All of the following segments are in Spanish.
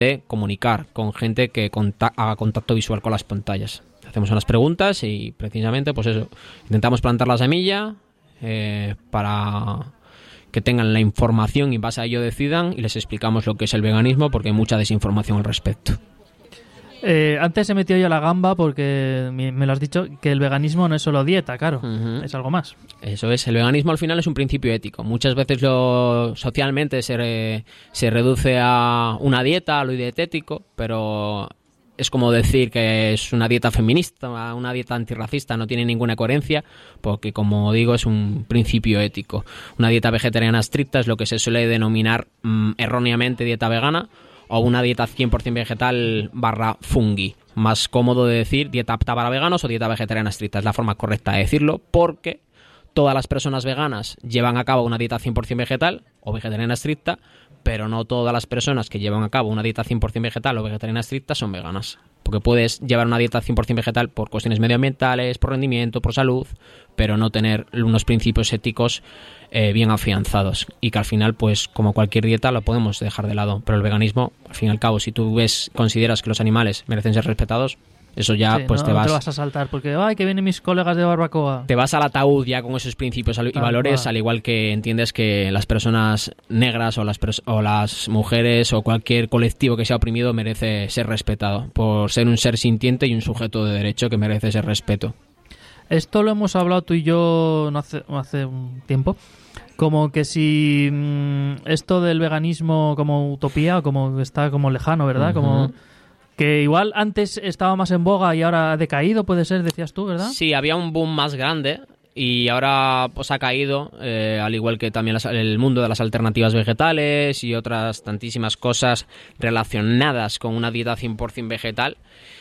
de comunicar con gente que haga contacto visual con las pantallas. Hacemos unas preguntas y precisamente pues eso, intentamos plantar la semilla para que tengan la información y en base a ello decidan, y les explicamos lo que es el veganismo porque hay mucha desinformación al respecto. Antes he metido yo la gamba porque me lo has dicho, que el veganismo no es solo dieta, claro, es algo más. Eso es, el veganismo al final es un principio ético. Muchas veces socialmente se reduce a una dieta, a lo dietético, pero es como decir que es una dieta feminista, una dieta antirracista, no tiene ninguna coherencia, porque como digo es un principio ético. Una dieta vegetariana estricta es lo que se suele denominar erróneamente dieta vegana, o una dieta 100% vegetal / fungi. Más cómodo de decir dieta apta para veganos o dieta vegetariana estricta. Es la forma correcta de decirlo porque todas las personas veganas llevan a cabo una dieta 100% vegetal o vegetariana estricta, pero no todas las personas que llevan a cabo una dieta 100% vegetal o vegetariana estricta son veganas. Porque puedes llevar una dieta 100% vegetal por cuestiones medioambientales, por rendimiento, por salud, pero no tener unos principios éticos bien afianzados. Y que al final, pues como cualquier dieta, lo podemos dejar de lado. Pero el veganismo, al fin y al cabo, si tú consideras que los animales merecen ser respetados, eso ya sí, pues no, te vas... No te vas a saltar porque, ay, que vienen mis colegas de barbacoa. Te vas al ataúd ya con esos principios y valores, al igual que entiendes que las personas negras o las mujeres o cualquier colectivo que sea oprimido merece ser respetado por ser un ser sintiente y un sujeto de derecho que merece ese respeto. Esto lo hemos hablado tú y yo no hace un tiempo. Como que si esto del veganismo como utopía, como está como lejano, ¿verdad? Uh-huh. Como... que igual antes estaba más en boga y ahora ha decaído, puede ser, decías tú, ¿verdad? Sí, había un boom más grande y ahora pues ha caído, al igual que también el mundo de las alternativas vegetales y otras tantísimas cosas relacionadas con una dieta 100% vegetal.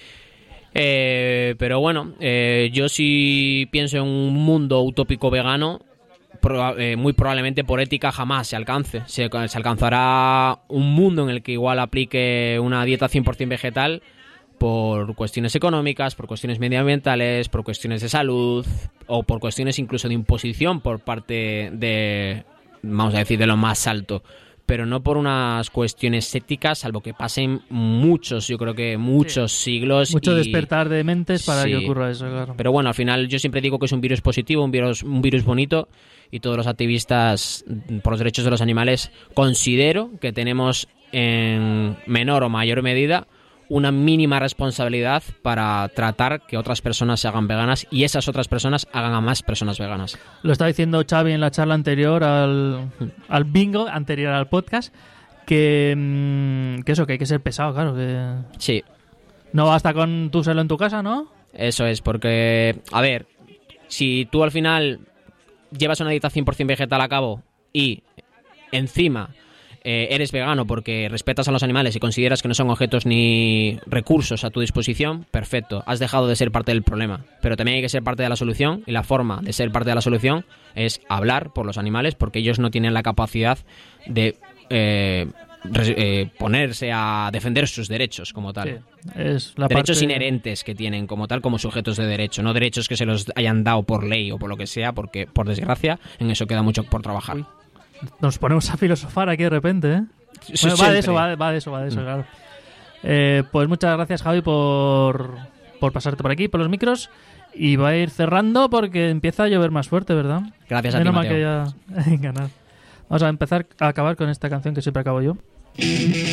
Pero bueno, yo sí pienso en un mundo utópico vegano. Muy probablemente por ética jamás se alcance. Se alcanzará un mundo en el que igual aplique una dieta 100% vegetal por cuestiones económicas, por cuestiones medioambientales, por cuestiones de salud o por cuestiones incluso de imposición por parte de, vamos a decir, de lo más alto. Pero no por unas cuestiones éticas, salvo que pasen muchos siglos. Mucho despertar de mentes para que ocurra eso, claro. Pero bueno, al final yo siempre digo que es un virus positivo, un virus bonito, y todos los activistas por los derechos de los animales considero que tenemos en menor o mayor medida una mínima responsabilidad para tratar que otras personas se hagan veganas y esas otras personas hagan a más personas veganas. Lo estaba diciendo Xavi en la charla anterior al bingo, anterior al podcast, que eso, que hay que ser pesado, claro. Que sí. No basta con tú serlo en tu casa, ¿no? Eso es, porque, a ver, si tú al final llevas una dieta 100% vegetal a cabo y encima... eres vegano porque respetas a los animales y consideras que no son objetos ni recursos a tu disposición, perfecto, has dejado de ser parte del problema, pero también hay que ser parte de la solución, y la forma de ser parte de la solución es hablar por los animales, porque ellos no tienen la capacidad de ponerse a defender sus derechos como tal. Sí, es la derechos parte... inherentes que tienen como tal, como sujetos de derecho, no derechos que se los hayan dado por ley o por lo que sea, porque por desgracia en eso queda mucho por trabajar. Uy. Nos ponemos a filosofar aquí de repente, ¿eh? Bueno, va de eso, claro. Pues muchas gracias, Javi, por pasarte por aquí, por los micros. Y va a ir cerrando porque empieza a llover más fuerte, ¿verdad? Gracias a ti, Mateo. Venga, nada. Vamos a acabar con esta canción que siempre acabo yo.